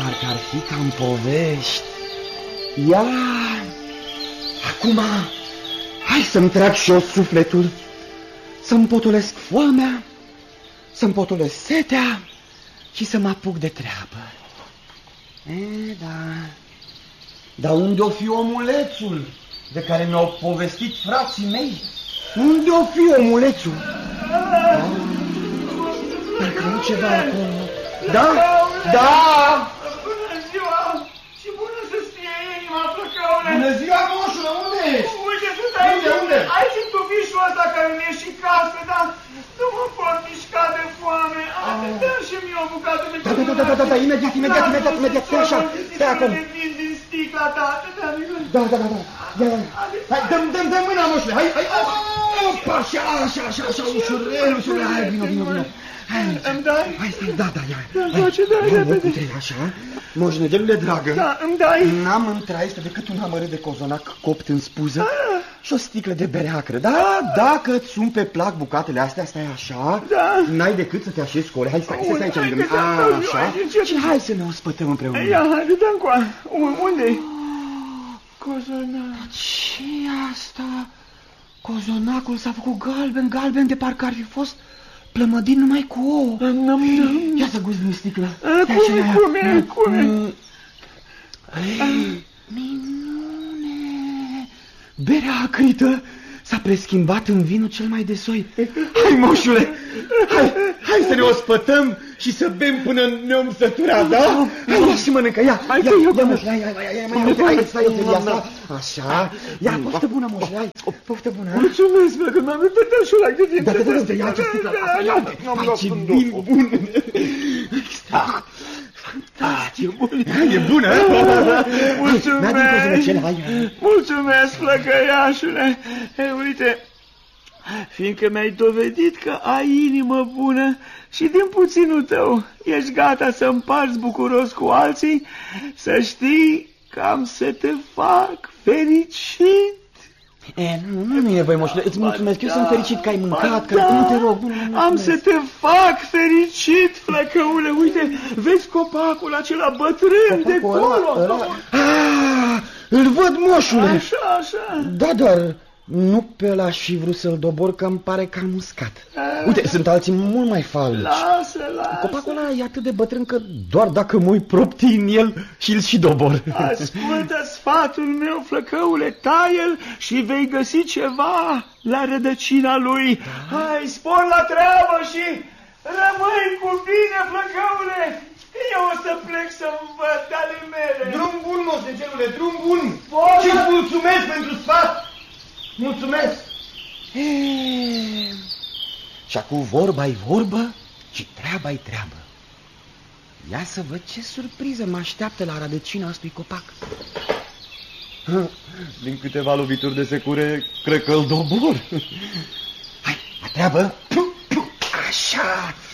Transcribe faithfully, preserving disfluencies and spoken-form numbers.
parcă ar fi ca în povești. Ia, acum, hai să-mi trag și eu sufletul, să-mi potolesc foamea, să-mi potolesc setea și să mă apuc de treabă. E, da. Dar unde o fi omulețul de care mi-au povestit frații mei? Unde o fi omulețul? Da. Parcă nu ceva acolo. Da? Da! Bună ziua! Și bună să-ți fie inima, Flăcăule! Bună ziua, moșule, unde ești? Uite, sunt aici, unde, unde? aici în tufișul ăsta care mi-e și casă, dar nu mă pot mișca de foame. Dă-mi și mie o bucată de Da, da, da, da, da, da, imediat, imediat, imediat, imediat, stai așa, stai acum. din sticla ta, da, da, da, da, ia, ia, hai, dăm, dăm, dăm mâna, moșule, hai, hai, opa, așa, așa, așa, așa, ușurel, ușurel, hai, vino, vino, vino. Îmi dai? Hai, stai, da, da, ia. Da-mi face, da, repede. Așa, moșnegelule dragă. Da, îmi dai? N-am în traistă decât un amărât de cozonac copt în spuză și o sticlă de bere acră. Da, dacă îți sunt pe plac bucatele astea, stai așa, da. N-ai decât să te așezi cu ore. Hai, stai, stai aici lângă mine. Așa, și hai să ne ospătăm împreună. Ia, haide, dă-mi coa. Unde-i? Cozonac. Ce-i asta? Cozonacul s-a făcut galben, galben, de parcă ar fi fost plămădin numai cu ouă. Ia să guzi din sticlă. Cum e, cum e, cum e? Minune! Berea acrită s-a preschimbat în vinul cel mai de soi. Hai, moșule, hai, hai să ne ospătăm și să bem până ne-om sătura, da? Hai, ia și mănâncă, ia, ia, ia, moșule, ia, ia, ia, ia, ia, hai, stai, eu asta, așa, ia, poftă bună, moșule, hai, poftă bună. Mulțumesc, mă, că m-am uitat un șurac de din. Da, da, da, ia ce sticlă, asta, ia, hai, ce vin bun. Fantastic, e bună, mulțumesc, mulțumesc, flăcăiașule. Ei, uite, fiindcă mi-ai dovedit că ai inimă bună și din puținul tău ești gata să împarți bucuros cu alții, să știi că am să te fac fericit. E, nu, nu, nu e nevoie, moșule, îți mulțumesc, eu sunt fericit că ai mâncat, că nu te rog, nu, nu, am să te fac fericit, flăcăule, uite, vezi copacul acela bătrân de acolo? Ah, îl văd, moșule. Așa, așa. Da, dar nu pe ăla aș fi vrut să-l dobor, că îmi pare cam muscat. Uite, sunt alții mult mai falnici. Lasă, lasă. Copacul ăla e atât de bătrân că doar dacă mă uit propti în el și-l și dobor. Ascultă sfatul meu, flăcăule, taie-l și vei găsi ceva la rădăcina lui. Hai, spor la treabă și rămâi cu bine, flăcăule. Eu o să plec să-mi văd ale mele. Drum bun, moșnegelule, drum bun. Și-ți mulțumesc pentru sfat. Mulțumesc! Eee... Și acum vorba-i vorbă și treaba-i treabă. Ia să văd ce surpriză mă așteaptă la rădăcina acestui copac. Din câteva lovituri de secure, cred că îl dobor. Hai, la treabă! Așa!